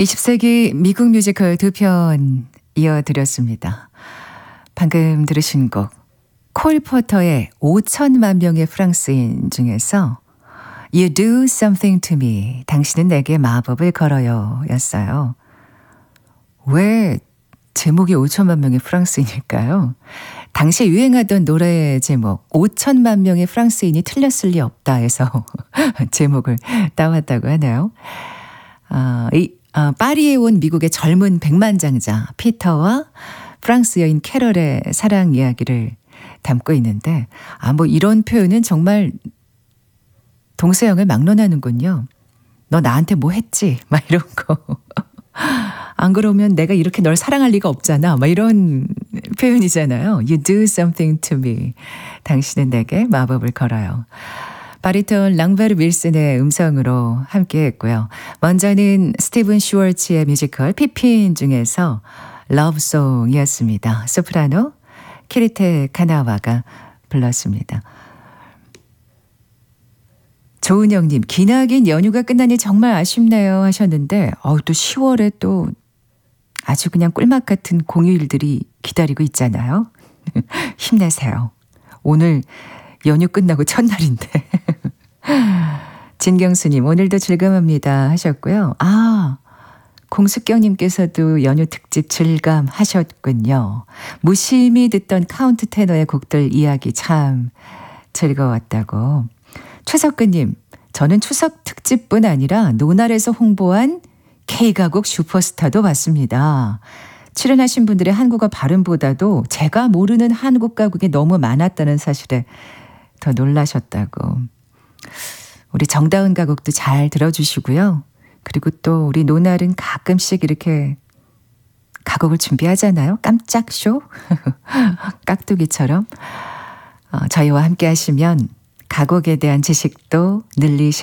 20세기 미국 뮤지컬 두 편 이어드렸습니다. 방금 들으신 곡 콜 포터의 5천만 명의 프랑스인 중에서 You do something to me. 당신은 내게 마법을 걸어요 였어요. 왜 제목이 5천만 명의 프랑스인일까요? 당시 유행하던 노래 제목 5천만 명의 프랑스인이 틀렸을 리 없다 해서 제목을 따왔다고 하네요. 파리에 온 미국의 젊은 백만장자 피터와 프랑스 여인 캐럴의 사랑 이야기를 담고 있는데 뭐 이런 표현은 정말 동서양을 막론하는군요. 너 나한테 뭐 했지? 막 이런 거. 안 그러면 내가 이렇게 널 사랑할 리가 없잖아. 막 이런 표현이잖아요. You do something to me. 당신은 내게 마법을 걸어요. 바리톤 랑베르 윌슨의 음성으로 함께 했고요. 먼저는 스티븐 슈월츠의 뮤지컬 피핀 중에서 러브송이었습니다. 소프라노 키리테 카나와가 불렀습니다. 조은영님, 기나긴 연휴가 끝나니 정말 아쉽네요 하셨는데 또 10월에 또 아주 그냥 꿀맛 같은 공휴일들이 기다리고 있잖아요. 힘내세요. 오늘 연휴 끝나고 첫날인데. 진경수님, 오늘도 즐감합니다 하셨고요. 공숙경님께서도 연휴 특집 즐감하셨군요. 무심히 듣던 카운트 테너의 곡들 이야기 참 즐거웠다고. 최석근님, 저는 추석 특집뿐 아니라 노날에서 홍보한 K가곡 슈퍼스타도 봤습니다. 출연하신 분들의 한국어 발음보다도 제가 모르는 한국 가곡이 너무 많았다는 사실에 더 놀라셨다고. 우리 정다은 가곡도 잘 들어주시고요. 그리고 또 우리 노날은 가끔씩 이렇게 가곡을 준비하잖아요. 깜짝 쇼? 깍두기처럼. 저희와 함께 하시면 가곡에 대한 지식도 늘리실